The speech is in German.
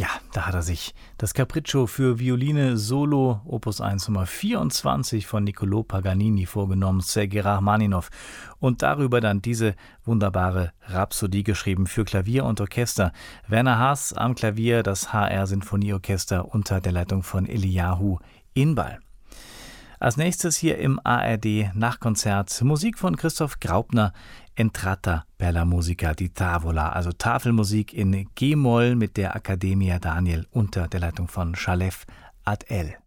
Ja, da hat er sich das Capriccio für Violine Solo Opus 1 Nummer 24 von Niccolò Paganini vorgenommen, Sergei Rachmaninow, und darüber dann diese wunderbare Rhapsodie geschrieben für Klavier und Orchester. Werner Haas am Klavier, das HR Sinfonieorchester unter der Leitung von Eliyahu Inbal. Als nächstes hier im ARD Nachkonzert Musik von Christoph Graupner, Entrata per la musica di tavola, also Tafelmusik in G-Moll mit der Accademia Daniel unter der Leitung von Shalev Ad-El.